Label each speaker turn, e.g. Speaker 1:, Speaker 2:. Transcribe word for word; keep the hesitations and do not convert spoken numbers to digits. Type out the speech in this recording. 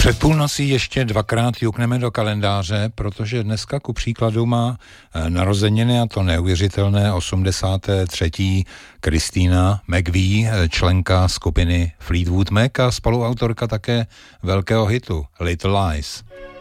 Speaker 1: Před půlnocí ještě dvakrát jukneme do kalendáře, protože dneska ku příkladu má narozeniny, a to neuvěřitelné, osmdesáté třetí Christina McVie, členka skupiny Fleetwood Mac a spoluautorka také velkého hitu Little Lies.